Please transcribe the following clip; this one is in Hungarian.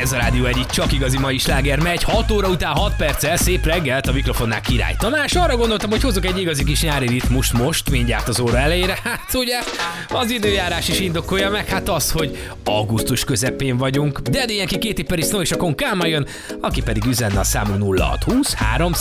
Ez a Rádió egyik csak igazi mai sláger megy, 6 óra után 6 perccel, szép reggelt, a mikrofonnál Király Tamás. Arra gondoltam, hogy hozok egy igazi kis nyári ritmust most, mindjárt az óra elejére. Hát ugye, az időjárás is indokolja meg, hát az, hogy augusztus közepén vagyunk. De ilyen ki Katy Perry Snow és a Kon Kálmán jön, aki pedig üzenne a számú 0620 3